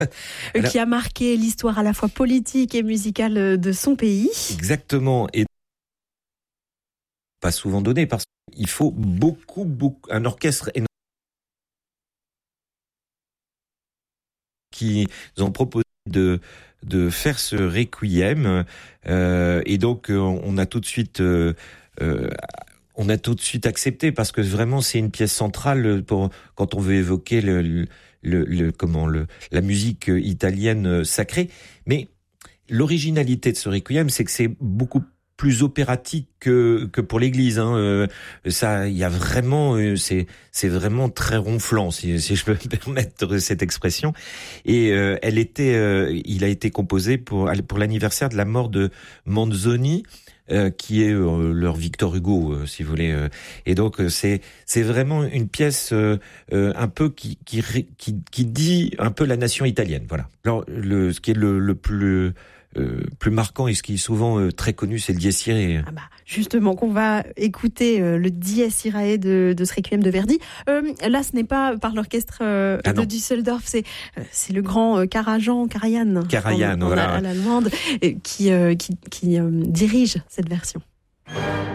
qui a marqué l'histoire à la fois politique et musicale de son pays. Exactement, et pas souvent donné parce qu'il faut beaucoup, un orchestre énorme qui nous ont proposé de faire ce requiem, et donc on a tout de suite accepté parce que vraiment c'est une pièce centrale pour quand on veut évoquer la musique italienne sacrée. Mais l'originalité de ce requiem, c'est que c'est beaucoup plus opératique que pour l'église, ça, il y a vraiment, c'est vraiment très ronflant, si je peux me permettre cette expression. Et il a été composé pour l'anniversaire de la mort de Manzoni, qui est leur Victor Hugo, si vous voulez. Et donc c'est vraiment une pièce un peu qui dit un peu la nation italienne. Voilà. Alors ce qui est le plus marquant et ce qui est souvent très connu, c'est le Dies Irae. Justement, qu'on va écouter le Dies Irae de ce Requiem de Verdi. Là, ce n'est pas par l'orchestre de Düsseldorf, c'est le grand Karajan voilà. à l'allemande qui dirige cette version.